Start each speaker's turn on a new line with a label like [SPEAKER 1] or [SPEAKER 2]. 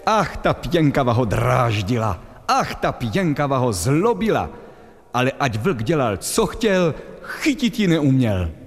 [SPEAKER 1] Ach, ta pěnkava ho dráždila, ach, ta pěnkava ho zlobila, ale ať vlk dělal, co chtěl, chytit ji neuměl.